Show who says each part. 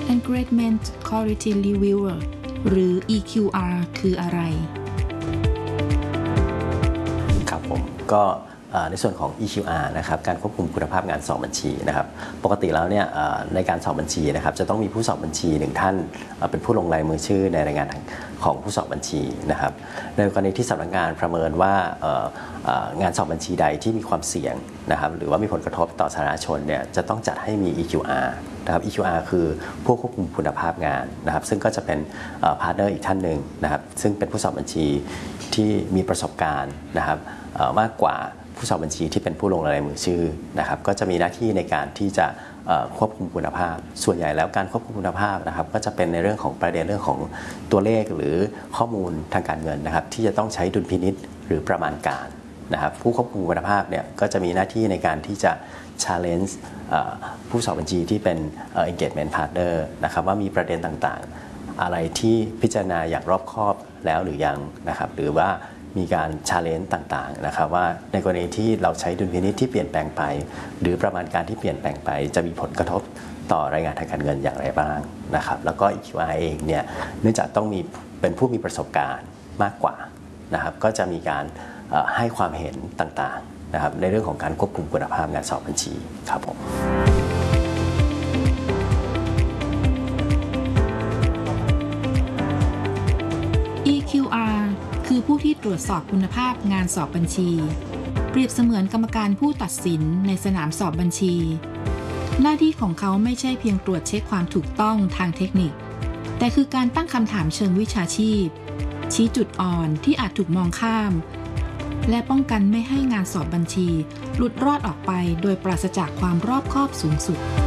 Speaker 1: Engagement Quality Reviewer หรือ EQR คืออะไร
Speaker 2: ครับผมก็ในส่วนของ EQR นะครับการควบคุมคุณภาพงานสอบบัญชีนะครับปกติแล้วเนี่ยในการสอบบัญชีนะครับจะต้องมีผู้สอบบัญชี1ท่านเป็นผู้ลงลายมือชื่อในรายงานของผู้สอบบัญชีนะครับในกรณีที่สำนักงานประเมินว่างานสอบบัญชีใดที่มีความเสี่ยงนะครับหรือว่ามีผลกระทบต่อสาธารณชนเนี่ยจะต้องจัดให้มี EQR นะครับ EQR คือผู้ควบคุมคุณภาพงานนะครับซึ่งก็จะเป็นพาร์ทเนอร์อีกท่านหนึ่งนะครับซึ่งเป็นผู้สอบบัญชีที่มีประสบการณ์นะครับมากกว่าผู้สอบบัญชีที่เป็นผู้ลงลายมือชื่อนะครับก็จะมีหน้าที่ในการที่จะควบคุมคุณภาพส่วนใหญ่แล้วการควบคุมคุณภาพนะครับก็จะเป็นในเรื่องของประเด็นเรื่องของตัวเลขหรือข้อมูลทางการเงินนะครับที่จะต้องใช้ดุลพินิจหรือประมาณการนะครับผู้ควบคุมคุณภาพเนี่ยก็จะมีหน้าที่ในการที่จะ challenge ผู้สอบบัญชีที่เป็น engagement partner นะครับว่ามีประเด็นต่างๆอะไรที่พิจารณาอย่างรอบคอบแล้วหรือยังนะครับหรือว่ามีการชาเลนจ์ต่างๆนะครับว่าในกรณีที่เราใช้ดุลพินิจที่เปลี่ยนแปลงไปหรือประมาณการที่เปลี่ยนแปลงไปจะมีผลกระทบต่อรายงานทางการเงินอย่างไรบ้างนะครับแล้วก็ EQR เองเนี่ยเนื่องจากต้องมีเป็นผู้มีประสบการณ์มากกว่านะครับก็จะมีการให้ความเห็นต่างๆนะครับในเรื่องของการควบคุมคุณภาพงานสอบบัญชีครับผม
Speaker 1: EQR คือผู้ที่ตรวจสอบคุณภาพงานสอบบัญชีเปรียบเสมือนกรรมการผู้ตัดสินในสนามสอบบัญชีหน้าที่ของเขาไม่ใช่เพียงตรวจเช็คความถูกต้องทางเทคนิคแต่คือการตั้งคำถามเชิงวิชาชีพชี้จุดอ่อนที่อาจถูกมองข้ามและป้องกันไม่ให้งานสอบบัญชีหลุดรอดออกไปโดยปราศจากความรอบคอบสูงสุด